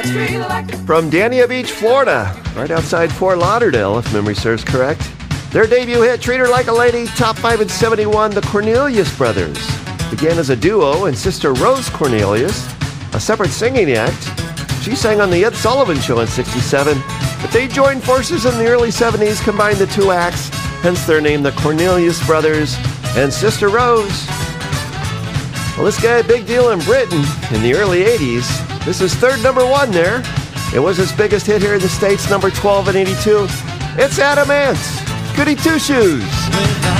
From Dania Beach, Florida, right outside Fort Lauderdale, if memory serves correct. Their debut hit, Treat Her Like a Lady, top 5 in 71, the Cornelius Brothers. Began as a duo, and sister Rose Cornelius, a separate singing act. She sang on The Ed Sullivan Show in 67, but they joined forces in the early 70s, combined the two acts, hence their name, the Cornelius Brothers and Sister Rose. Well, this guy, a big deal in Britain in the early 80s. This is third number one there. It was his biggest hit here in the States, number 12 in 82. It's Adam Ant, Goody Two Shoes.